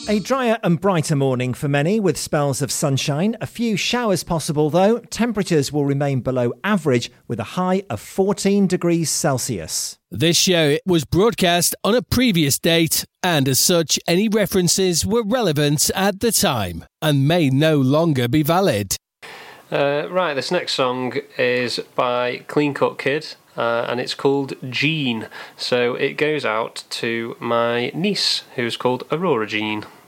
A drier and brighter morning for many with spells of sunshine. A few showers possible though. Temperatures will remain below average with a high of 14 degrees Celsius. This show was broadcast on a previous date and as such any references were relevant at the time and may no longer be valid. Right, this next song is by Clean Cut Kid. And it's called Jean. So it goes out to my niece, who's called Aurora Jean.